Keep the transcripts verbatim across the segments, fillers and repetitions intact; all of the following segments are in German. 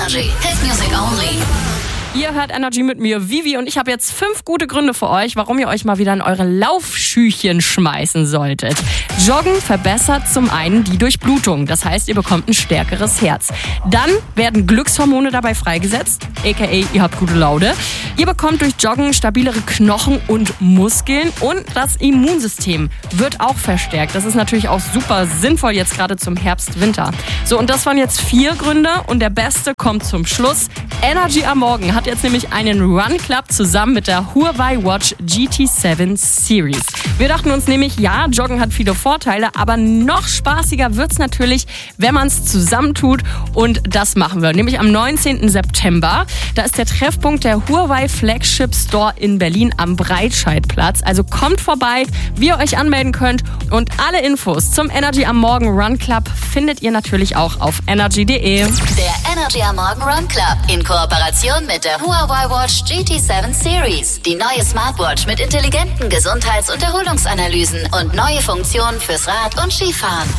Energy. Hit Music Only. Ihr hört Energy mit mir, Vivi, und ich habe jetzt fünf gute Gründe für euch, warum ihr euch mal wieder in eure Laufschüchen schmeißen solltet. Joggen verbessert zum einen die Durchblutung, das heißt, ihr bekommt ein stärkeres Herz. Dann werden Glückshormone dabei freigesetzt, aka ihr habt gute Laune. Ihr bekommt durch Joggen stabilere Knochen und Muskeln und das Immunsystem wird auch verstärkt. Das ist natürlich auch super sinnvoll jetzt gerade zum Herbst, Winter. So, und das waren jetzt vier Gründe und der beste kommt zum Schluss. Energy am Morgen hat jetzt nämlich einen Run Club zusammen mit der Huawei Watch G T sieben Series. Wir dachten uns nämlich, ja, Joggen hat viele Vorteile, aber noch spaßiger wird's natürlich, wenn man es zusammentut, und das machen wir. Nämlich am neunzehnten September. Da ist der Treffpunkt der Huawei Flagship Store in Berlin am Breitscheidplatz. Also kommt vorbei, wie ihr euch anmelden könnt, und alle Infos zum Energy am Morgen Run Club findet ihr natürlich auch auf energy punkt de. Der Energy am Morgen Run Club in Kooperation mit der Huawei Watch G T sieben Series. Die neue Smartwatch mit intelligenten Gesundheits- und Erholungsanalysen und neue Funktionen fürs Rad- und Skifahren.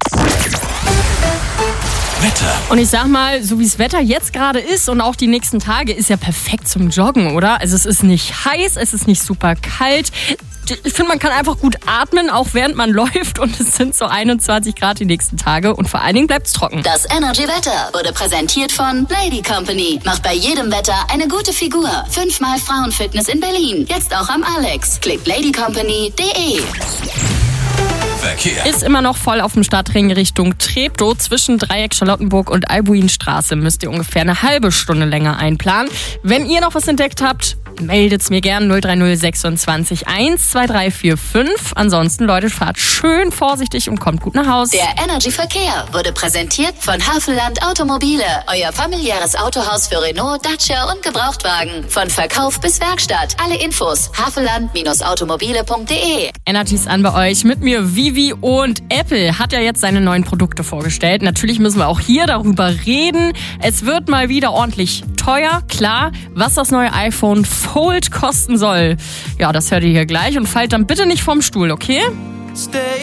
Wetter. Und ich sag mal, so wie das Wetter jetzt gerade ist und auch die nächsten Tage, ist ja perfekt zum Joggen, oder? Also es ist nicht heiß, es ist nicht super kalt. Ich finde, man kann einfach gut atmen, auch während man läuft, und es sind so einundzwanzig Grad die nächsten Tage und vor allen Dingen bleibt es trocken. Das Energy-Wetter wurde präsentiert von Lady Company. Macht bei jedem Wetter eine gute Figur. Fünfmal Frauenfitness in Berlin. Jetzt auch am Alex. Klickt lady company punkt de. Verkehr. Ist immer noch voll auf dem Stadtring Richtung Treptow. Zwischen Dreieck Charlottenburg und Albuinstraße müsst ihr ungefähr eine halbe Stunde länger einplanen. Wenn ihr noch was entdeckt habt, meldet's mir gern null drei null sechsundzwanzig eins zwei drei vier fünf. Ansonsten, Leute, fahrt schön vorsichtig und kommt gut nach Hause. Der Energy Verkehr wurde präsentiert von Havelland Automobile. Euer familiäres Autohaus für Renault, Dacia und Gebrauchtwagen. Von Verkauf bis Werkstatt. Alle Infos havelland automobile punkt de. Energy ist an bei euch. Mit mir Vivi, und Apple hat ja jetzt seine neuen Produkte vorgestellt. Natürlich müssen wir auch hier darüber reden. Es wird mal wieder ordentlich teuer, klar. Was das neue iPhone Fold kosten soll, ja, das hört ihr hier gleich, und fallt dann bitte nicht vom Stuhl, okay? Stay